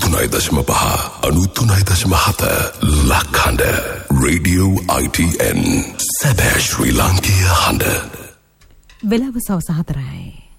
93.5 93.7 ලක්හඬ radio ITN සැබෑ ශ්‍රී ලාංකීය හඬ. වෙලාව සවස 4යි.